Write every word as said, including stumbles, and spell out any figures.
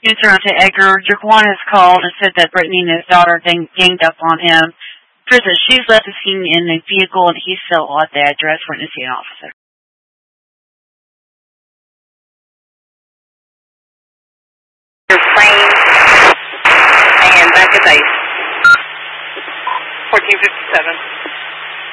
Unit zero to Edgar. Jaquan has called and said that Brittany and his daughter gang- ganged up on him. Prison. She's left the scene in a vehicle and he's still at the address witnessing an officer. Frame and back at base. fourteen fifty-seven.